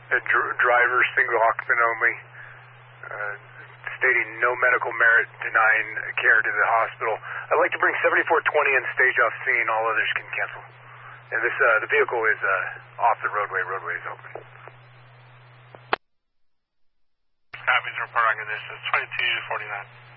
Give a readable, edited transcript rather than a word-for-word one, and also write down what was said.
driver, single occupant only, stating no medical merit, denying care to the hospital. I'd like to bring 7420 and stage off scene. All others can cancel. And this, the vehicle is off the roadway. Roadway is open. Copies report on conditions 2249.